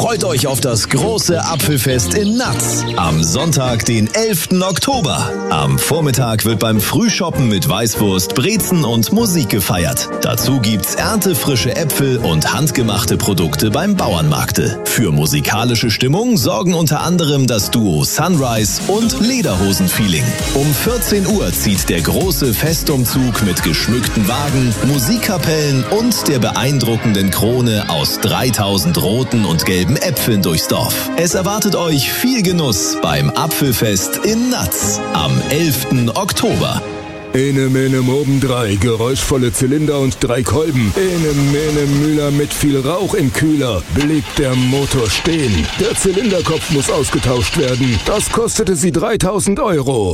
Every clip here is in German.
Freut euch auf das große Apfelfest in Natz am Sonntag, den 11. Oktober. Am Vormittag wird beim Frühshoppen mit Weißwurst, Brezen und Musik gefeiert. Dazu gibt's erntefrische Äpfel und handgemachte Produkte beim Bauernmarkte. Für musikalische Stimmung sorgen unter anderem das Duo Sunrise und Lederhosen-Feeling. Um 14 Uhr zieht der große Festumzug mit geschmückten Wagen, Musikkapellen und der beeindruckenden Krone aus 3000 roten und gelben Äpfeln durchs Dorf. Es erwartet euch viel Genuss beim Apfelfest in Natz am 11. Oktober. Ene Mene Moben 3, geräuschvolle Zylinder und 3 Kolben. Ene Mene Müller mit viel Rauch im Kühler. Bleibt der Motor stehen. Der Zylinderkopf muss ausgetauscht werden. Das kostete sie 3000 Euro.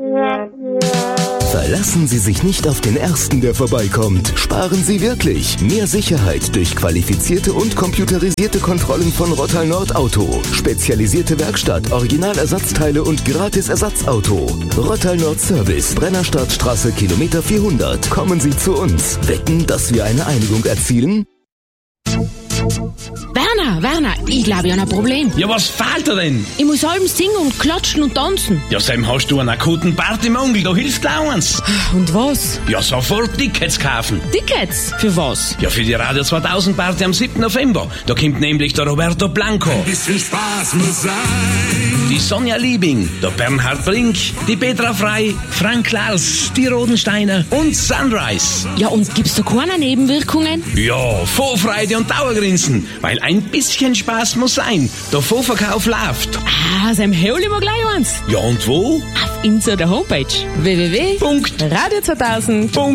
Verlassen Sie sich nicht auf den Ersten, der vorbeikommt. Sparen Sie wirklich. Mehr Sicherheit durch qualifizierte und computerisierte Kontrollen von Rottal Nord Auto. Spezialisierte Werkstatt, Originalersatzteile und gratis Ersatzauto. Rottal Nord Service, Brennerstadtstraße, Kilometer 400. Kommen Sie zu uns. Wetten, dass wir eine Einigung erzielen? Werner, ich glaube, ich habe ein Problem. Ja, was fehlt dir denn? Ich muss halb singen und klatschen und tanzen. Ja, Sam, hast du einen akuten Partymangel, da hilft gleich eins. Und was? Ja, sofort Tickets kaufen. Tickets? Für was? Ja, für die Radio 2000 Party am 7. November. Da kommt nämlich der Roberto Blanco. Ein bisschen Spaß muss sein. Die Sonja Liebing, der Bernhard Brink, die Petra Frey, Frank Lars, die Rodensteiner und Sunrise. Ja, und gibt's da keine Nebenwirkungen? Ja, Vorfreude und Dauergrinsen, weil ein bisschen Spaß muss sein. Der Vorverkauf läuft. Ah, Sam, hol ich mir gleich eins. Ja, und wo? Auf unserer Homepage www.radio2000.ch